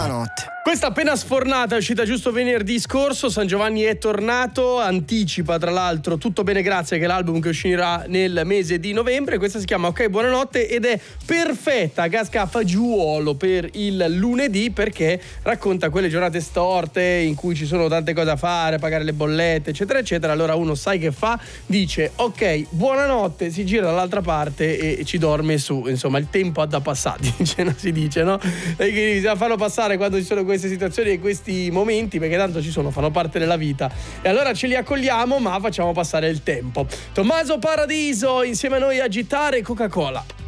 buonanotte. Questa appena sfornata è uscita giusto venerdì scorso. San Giovanni è tornato, anticipa tra l'altro Tutto bene grazie, che è l'album che uscirà nel mese di novembre. Questa si chiama Ok buonanotte ed è perfetta, casca a fagiolo per il lunedì, perché racconta quelle giornate storte in cui ci sono tante cose da fare, pagare le bollette eccetera eccetera. Allora uno sai che fa, dice ok buonanotte, si gira dall'altra parte e ci dorme su. Insomma, il tempo ha da passare, si dice, no? E quindi bisogna farlo passare quando ci sono queste situazioni e questi momenti, perché tanto ci sono, fanno parte della vita, e allora ce li accogliamo, ma facciamo passare il tempo. Tommaso Paradiso insieme a noi, Agitare Coca-Cola.